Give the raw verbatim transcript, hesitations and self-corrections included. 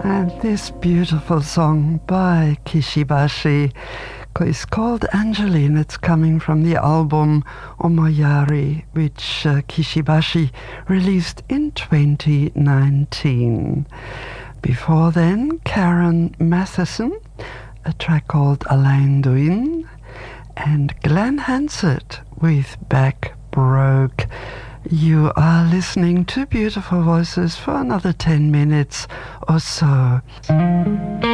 And this beautiful song by Kishibashi is called Angeline. It's coming from the album Omoyari, which uh, Kishibashi released in twenty nineteen. Before then, Karen Matheson, a track called Alain Duin, and Glenn Hansard with Back Broke. You are listening to Beautiful Voices for another ten minutes or so.